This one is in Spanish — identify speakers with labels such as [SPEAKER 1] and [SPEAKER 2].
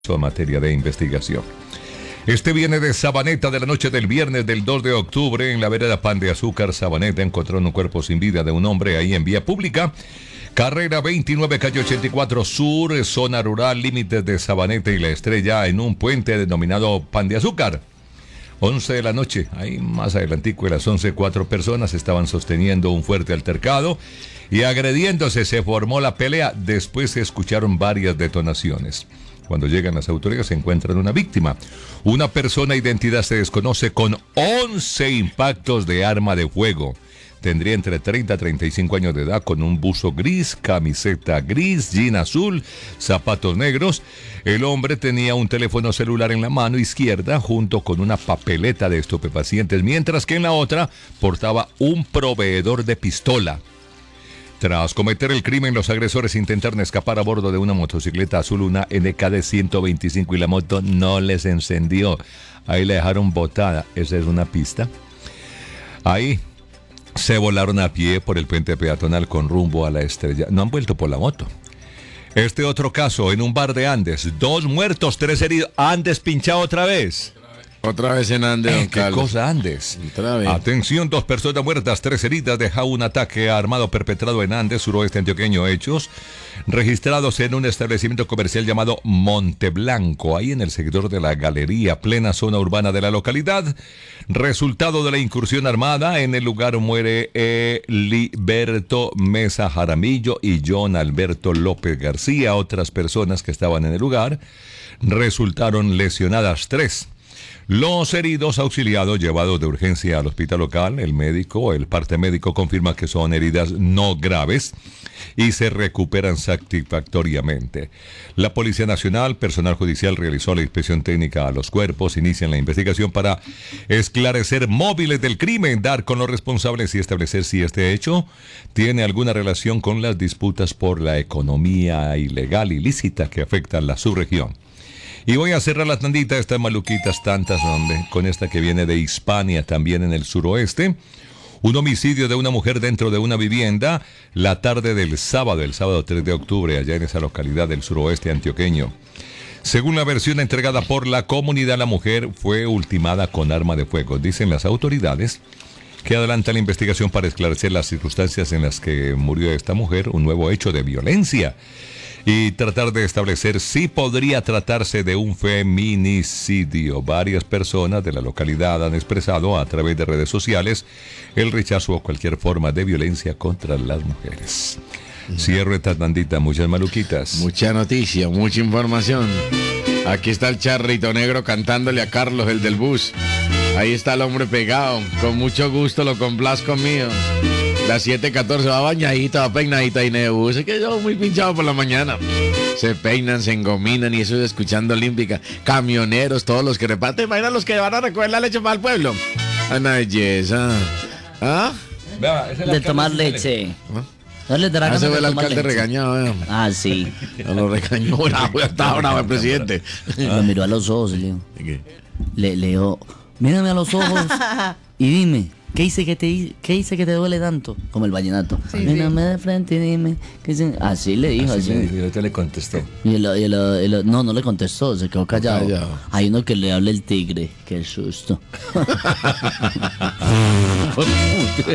[SPEAKER 1] en materia de investigación. Este viene de Sabaneta, de la noche del viernes del 2 de octubre, en la vereda Pan de Azúcar. Sabaneta encontraron un cuerpo sin vida de un hombre ahí en vía pública. Carrera 29, calle 84 Sur, zona rural, límites de Sabaneta y La Estrella, en un puente denominado Pan de Azúcar. 11 de la noche, ahí más adelantico de las 11, 4 personas estaban sosteniendo un fuerte altercado y agrediéndose. Se formó la pelea. Después se escucharon varias detonaciones. Cuando llegan las autoridades se encuentran una víctima. Una persona, identidad se desconoce, con 11 impactos de arma de fuego. Tendría entre 30 a 35 años de edad, con un buzo gris, camiseta gris, jean azul, zapatos negros. El hombre tenía un teléfono celular en la mano izquierda junto con una papeleta de estupefacientes, mientras que en la otra portaba un proveedor de pistola. Tras cometer el crimen, los agresores intentaron escapar a bordo de una motocicleta azul, una NKD 125, y la moto no les encendió. Ahí la dejaron botada. Esa es una pista. Ahí se volaron a pie por el puente peatonal con rumbo a La Estrella. No han vuelto por la moto. Este otro caso, en un bar de Andes. 2 muertos, 3 heridos. Andes pinchado otra vez.
[SPEAKER 2] Otra vez en Andes, don
[SPEAKER 1] ¿Qué
[SPEAKER 2] Carlos?
[SPEAKER 1] cosa, Andes?
[SPEAKER 2] Otra vez.
[SPEAKER 1] Atención, 2 personas muertas, 3 heridas. Deja un ataque armado perpetrado en Andes, suroeste antioqueño. Hechos registrados en un establecimiento comercial llamado Monteblanco, ahí en el sector de la Galería, plena zona urbana de la localidad. Resultado de la incursión armada, en el lugar muere Eliberto Mesa Jaramillo y John Alberto López García. Otras personas que estaban en el lugar resultaron lesionadas, 3. Los heridos auxiliados llevados de urgencia al hospital local. El parte médico confirma que son heridas no graves y se recuperan satisfactoriamente. La Policía Nacional, personal judicial, realizó la inspección técnica a los cuerpos. Inician la investigación para esclarecer móviles del crimen, dar con los responsables y establecer si este hecho tiene alguna relación con las disputas por la economía ilegal, ilícita, que afectan la subregión. Y voy a cerrar la tandita, estas maluquitas tantas, hombre, con esta que viene de Hispania, también en el suroeste. Un homicidio de una mujer dentro de una vivienda la tarde del sábado, el sábado 3 de octubre, allá en esa localidad del suroeste antioqueño. Según la versión entregada por la comunidad, la mujer fue ultimada con arma de fuego. Dicen las autoridades que adelantan la investigación para esclarecer las circunstancias en las que murió esta mujer, un nuevo hecho de violencia, y tratar de establecer si podría tratarse de un feminicidio. Varias personas de la localidad han expresado a través de redes sociales el rechazo a cualquier forma de violencia contra las mujeres. Cierro esta tandita, muchas maluquitas.
[SPEAKER 2] Mucha noticia, mucha información. Aquí está el charrito negro cantándole a Carlos, el del bus. Ahí está el hombre pegado. Con mucho gusto lo complazco mío. Las 7:14 va bañadita, va peinadita y nebus. Es que yo muy pinchado por la mañana. Se peinan, se engominan y eso es escuchando Olímpica. Camioneros, todos los que reparten. Imagina los que van a recoger la leche para el pueblo. Una belleza. ¿Ah?
[SPEAKER 3] De tomar leche.
[SPEAKER 2] ¿Ah?
[SPEAKER 3] No le dará
[SPEAKER 2] Se
[SPEAKER 3] ganas
[SPEAKER 2] ve el
[SPEAKER 3] de tomar
[SPEAKER 2] alcalde
[SPEAKER 3] leche.
[SPEAKER 2] regañado.
[SPEAKER 3] Ah, sí.
[SPEAKER 2] No lo regañó. Estaba bravo el presidente.
[SPEAKER 3] Me miró a los ojos y le dijo,
[SPEAKER 2] ¿Qué?
[SPEAKER 3] le dijo, mírame a los ojos y dime, ¿qué hice que te duele tanto? Como el vallenato.
[SPEAKER 4] Sí,
[SPEAKER 3] Mírame de frente y dime. Así le dijo, así.
[SPEAKER 1] Y ahorita le contestó.
[SPEAKER 3] No le contestó, se quedó callado.
[SPEAKER 2] Callado.
[SPEAKER 3] Hay uno que le habla el tigre, qué susto.